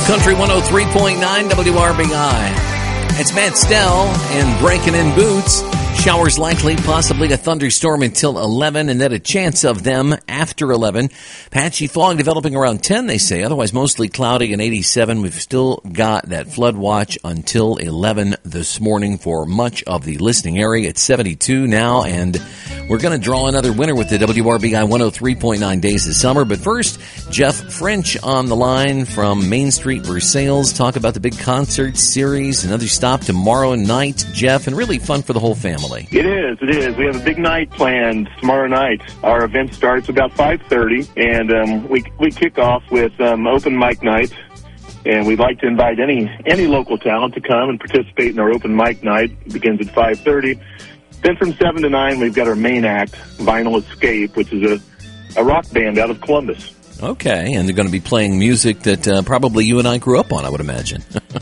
Country 103.9 WRBI. It's Matt Stell and Breaking in Boots. Showers likely, possibly a thunderstorm until 11, and then a chance of them after 11. Patchy fog developing around 10, they say. Otherwise, mostly cloudy and 87. We've still got that flood watch until 11 this morning for much of the listening area. It's 72 now, and we're going to draw another winner with the WRBI 103.9 Days of Summer. But first, Jeff French on the line from Main Street Versailles. Talk about the big concert series. Another stop tomorrow night, Jeff, and really fun for the whole family. It is. We have a big night planned tomorrow night. Our event starts about 5:30, and we kick off with open mic night. And we'd like to invite any local talent to come and participate in our open mic night. It begins at 5:30. Then from 7 to 9, we've got our main act, Vinyl Escape, which is a rock band out of Columbus. Okay, and they're going to be playing music that probably you and I grew up on, I would imagine.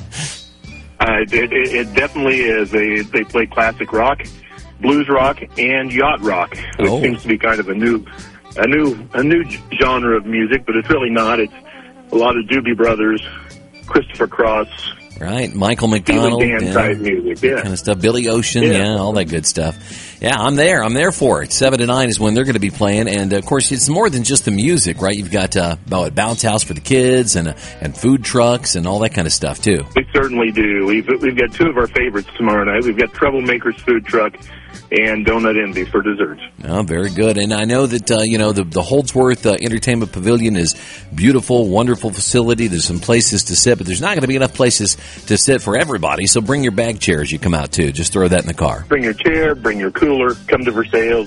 It definitely is. They play classic rock, blues rock, and yacht rock, which seems to be kind of a new genre of music, but it's really not. It's a lot of Doobie Brothers, Christopher Cross, right? Michael McDonald, type music, yeah, kind of stuff. Billy Ocean, yeah, all that good stuff. Yeah, I'm there for it. 7 to 9 is when they're going to be playing, and of course, it's more than just the music, right? You've got bounce house for the kids and food trucks and all that kind of stuff too. We certainly do. We've got two of our favorites tomorrow night. We've got Troublemakers Food Truck and Donut Envy for desserts. Oh, very good. And I know that, the Holdsworth Entertainment Pavilion is beautiful, wonderful facility. There's some places to sit, but there's not going to be enough places to sit for everybody. So bring your bag chair as you come out, too. Just throw that in the car. Bring your chair, bring your cooler, come to Versailles.